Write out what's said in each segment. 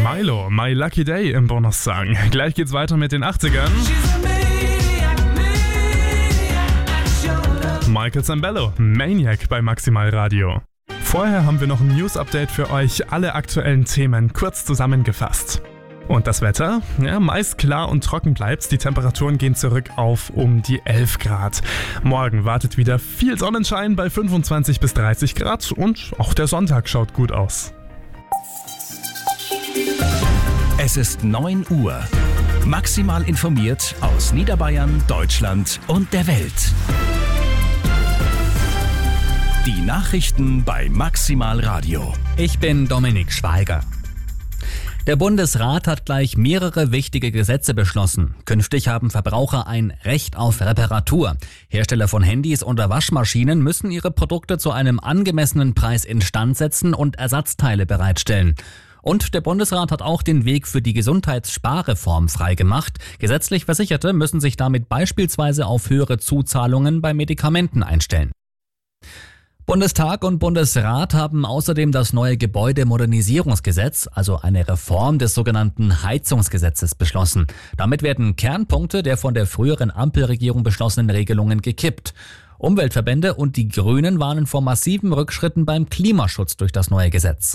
Milo, My Lucky Day im Bonussong. Gleich geht's weiter mit den 80ern. Michael Zambello, Maniac bei Maximal Radio. Vorher haben wir noch ein News-Update für euch, alle aktuellen Themen kurz zusammengefasst. Und das Wetter? Ja, meist klar und trocken bleibt's. Die Temperaturen gehen zurück auf um die 11 Grad. Morgen wartet wieder viel Sonnenschein bei 25 bis 30 Grad und auch der Sonntag schaut gut aus. Es ist 9 Uhr. Maximal informiert aus Niederbayern, Deutschland und der Welt. Die Nachrichten bei Maximal Radio. Ich bin Dominik Schweiger. Der Bundesrat hat gleich mehrere wichtige Gesetze beschlossen. Künftig haben Verbraucher ein Recht auf Reparatur. Hersteller von Handys oder Waschmaschinen müssen ihre Produkte zu einem angemessenen Preis instand setzen und Ersatzteile bereitstellen. Und der Bundesrat hat auch den Weg für die Gesundheitssparreform freigemacht. Gesetzlich Versicherte müssen sich damit beispielsweise auf höhere Zuzahlungen bei Medikamenten einstellen. Bundestag und Bundesrat haben außerdem das neue Gebäudemodernisierungsgesetz, also eine Reform des sogenannten Heizungsgesetzes, beschlossen. Damit werden Kernpunkte der von der früheren Ampelregierung beschlossenen Regelungen gekippt. Umweltverbände und die Grünen warnen vor massiven Rückschritten beim Klimaschutz durch das neue Gesetz.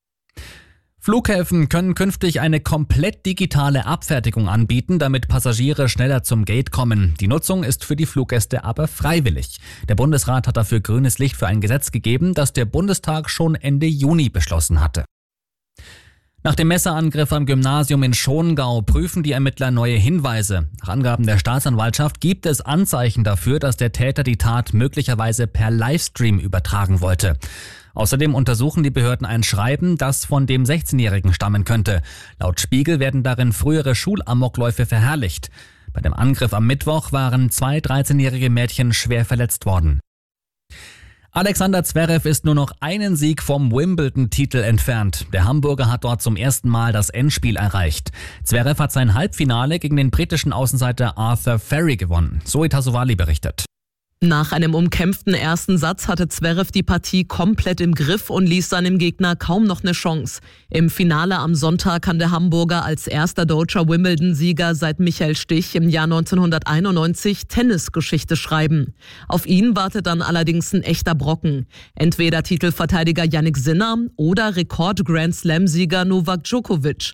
Flughäfen können künftig eine komplett digitale Abfertigung anbieten, damit Passagiere schneller zum Gate kommen. Die Nutzung ist für die Fluggäste aber freiwillig. Der Bundesrat hat dafür grünes Licht für ein Gesetz gegeben, das der Bundestag schon Ende Juni beschlossen hatte. Nach dem Messerangriff am Gymnasium in Schongau prüfen die Ermittler neue Hinweise. Nach Angaben der Staatsanwaltschaft gibt es Anzeichen dafür, dass der Täter die Tat möglicherweise per Livestream übertragen wollte. Außerdem untersuchen die Behörden ein Schreiben, das von dem 16-Jährigen stammen könnte. Laut Spiegel werden darin frühere Schulamokläufe verherrlicht. Bei dem Angriff am Mittwoch waren 2 13-jährige Mädchen schwer verletzt worden. Alexander Zverev ist nur noch einen Sieg vom Wimbledon-Titel entfernt. Der Hamburger hat dort zum ersten Mal das Endspiel erreicht. Zverev hat sein Halbfinale gegen den britischen Außenseiter Arthur Ferry gewonnen. Zoe Tassovali berichtet. Nach einem umkämpften ersten Satz hatte Zverev die Partie komplett im Griff und ließ seinem Gegner kaum noch eine Chance. Im Finale am Sonntag kann der Hamburger als erster deutscher Wimbledon-Sieger seit Michael Stich im Jahr 1991 Tennisgeschichte schreiben. Auf ihn wartet dann allerdings ein echter Brocken. Entweder Titelverteidiger Jannik Sinner oder Rekord-Grand-Slam-Sieger Novak Djokovic.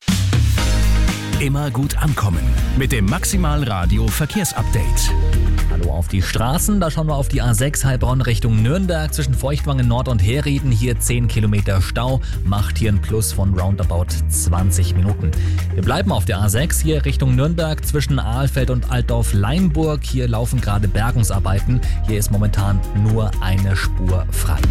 Immer gut ankommen mit dem Maximal Radio Verkehrsupdate. Hallo auf die Straßen, da schauen wir auf die A6 Heilbronn Richtung Nürnberg zwischen Feuchtwangen Nord und Herrieden. Hier 10 Kilometer Stau, macht hier ein Plus von roundabout 20 Minuten. Wir bleiben auf der A6 hier Richtung Nürnberg zwischen Ahlfeld und Altdorf-Leimburg. Hier laufen gerade Bergungsarbeiten. Hier ist momentan nur eine Spur frei.